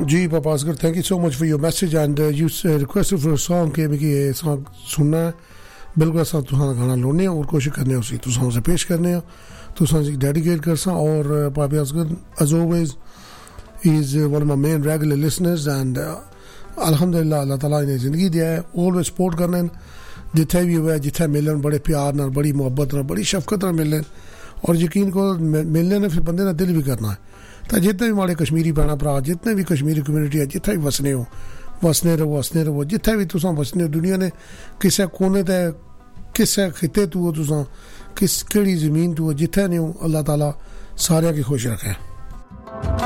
जी पापा Asghar, thank you so much for your message and you requested for a song कि मिगी ये song सुनना है। बिल्कुल अस तुसां गाना लोने और कोशिश करने उसी तुसां उसे पेश करने तुसां डेडिकेट करसा। और पापा Asghar as always is one of my main regular listeners and अल्हम्दुलिल्लाह अल्लाह ताला ने जिंदगी दिया है। ऑलवेज सपोर्ट करने जिथे भी हुआ जिथे मिलन बड़े प्यार नाल बड़ी मुहब्बत नाल बड़ी शफकत नाल मिलन और यकीन को मिलने ने फिर बंदे ना दिल भी करना है। तो जितने भी माड़े कश्मीरी भैन भरा जितने भी कश्मीरी कम्यूनिटी है जिथे भी वसने हो वसने रहो जिथे भी तुसां वसने हो दुनिया ने किसे कोने ते किसे खिते तू हो तुसां किस केड़ी ज़मीन तू हो जिथे नहीं हो अल्लाह ताला सारे की खुश रखे।